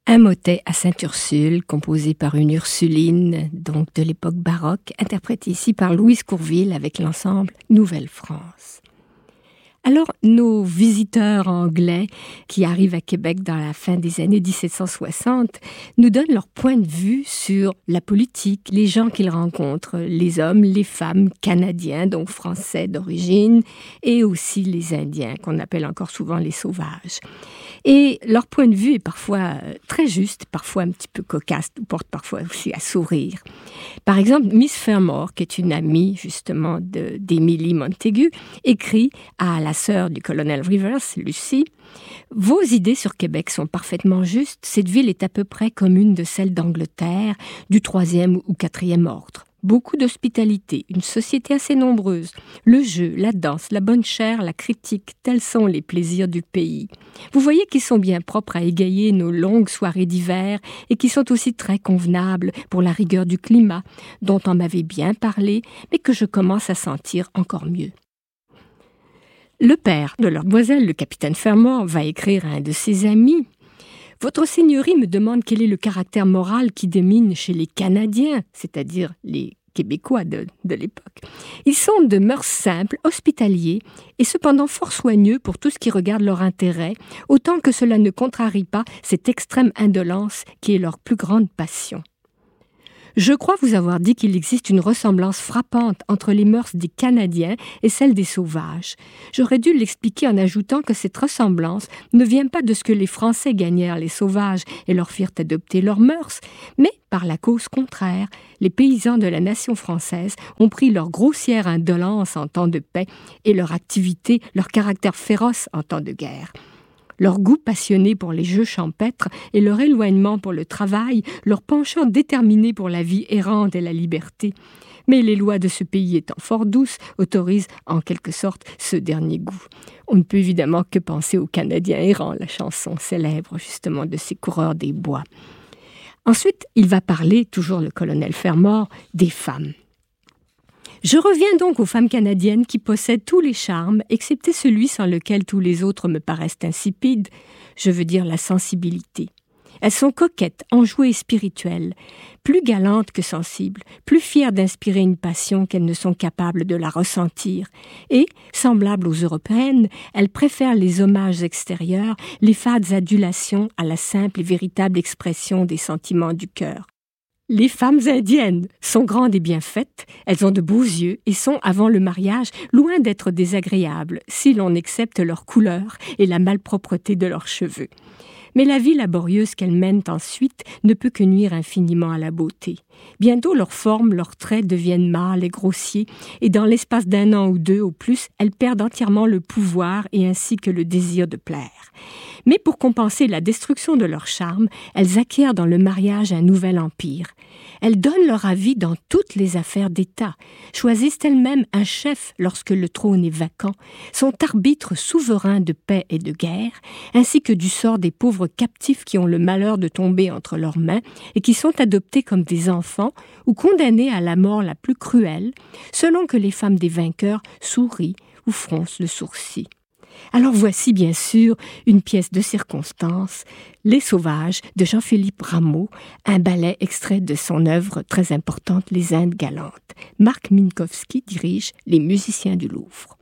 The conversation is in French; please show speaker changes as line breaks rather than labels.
Un motet à Sainte-Ursule, composé par une Ursuline, donc de l'époque baroque, interprété ici par Louise Courville avec l'ensemble Nouvelle-France. Alors, nos visiteurs anglais qui arrivent à Québec dans la fin des années 1760 nous donnent leur point de vue sur la politique, les gens qu'ils rencontrent, les hommes, les femmes canadiens, donc français d'origine, et aussi les Indiens, qu'on appelle encore souvent les sauvages. Et leur point de vue est parfois très juste, parfois un petit peu cocasse, ou porte parfois aussi à sourire. Par exemple, Miss Fermor, qui est une amie justement d'Emily Montagu, écrit à la sœur du colonel Rivers, Lucie, « Vos idées sur Québec sont parfaitement justes. Cette ville est à peu près comme une de celles d'Angleterre, du 3e ou 4e ordre. Beaucoup d'hospitalité, une société assez nombreuse, le jeu, la danse, la bonne chère, la critique, tels sont les plaisirs du pays. Vous voyez qu'ils sont bien propres à égayer nos longues soirées d'hiver et qui sont aussi très convenables pour la rigueur du climat, dont on m'avait bien parlé, mais que je commence à sentir encore mieux. » Le père de leur demoiselle, le capitaine Fermor, va écrire à un de ses amis « Votre Seigneurie me demande quel est le caractère moral qui domine chez les Canadiens, c'est-à-dire les Québécois de l'époque. Ils sont de mœurs simples, hospitaliers et cependant fort soigneux pour tout ce qui regarde leur intérêt, autant que cela ne contrarie pas cette extrême indolence qui est leur plus grande passion. Je crois vous avoir dit qu'il existe une ressemblance frappante entre les mœurs des Canadiens et celles des sauvages. J'aurais dû l'expliquer en ajoutant que cette ressemblance ne vient pas de ce que les Français gagnèrent les sauvages et leur firent adopter leurs mœurs, mais par la cause contraire, les paysans de la nation française ont pris leur grossière indolence en temps de paix et leur activité, leur caractère féroce en temps de guerre. Leur goût passionné pour les jeux champêtres et leur éloignement pour le travail, leur penchant déterminé pour la vie errante et la liberté. Mais les lois de ce pays étant fort douces, autorisent en quelque sorte ce dernier goût. On ne peut évidemment que penser aux Canadiens errants, la chanson célèbre justement de ces coureurs des bois. Ensuite, il va parler, toujours le colonel Fermor, des femmes. Je reviens donc aux femmes canadiennes qui possèdent tous les charmes, excepté celui sans lequel tous les autres me paraissent insipides, je veux dire la sensibilité. Elles sont coquettes, enjouées et spirituelles, plus galantes que sensibles, plus fières d'inspirer une passion qu'elles ne sont capables de la ressentir. Et, semblables aux Européennes, elles préfèrent les hommages extérieurs, les fades adulations à la simple et véritable expression des sentiments du cœur. Les femmes indiennes sont grandes et bien faites, elles ont de beaux yeux et sont, avant le mariage, loin d'être désagréables, si l'on accepte leur couleur et la malpropreté de leurs cheveux. Mais la vie laborieuse qu'elles mènent ensuite ne peut que nuire infiniment à la beauté. Bientôt leurs formes, leurs traits deviennent mâles et grossiers, et dans l'espace d'un an ou deux au plus, elles perdent entièrement le pouvoir et ainsi que le désir de plaire. Mais pour compenser la destruction de leur charme, elles acquièrent dans le mariage un nouvel empire. Elles donnent leur avis dans toutes les affaires d'État, choisissent elles-mêmes un chef lorsque le trône est vacant, sont arbitres souverains de paix et de guerre, ainsi que du sort des pauvres captifs qui ont le malheur de tomber entre leurs mains et qui sont adoptés comme des enfants ou condamnés à la mort la plus cruelle, selon que les femmes des vainqueurs sourient ou froncent le sourcil. Alors voici bien sûr une pièce de circonstance, Les Sauvages de Jean-Philippe Rameau, un ballet extrait de son œuvre très importante Les Indes galantes. Marc Minkowski dirige Les Musiciens du Louvre.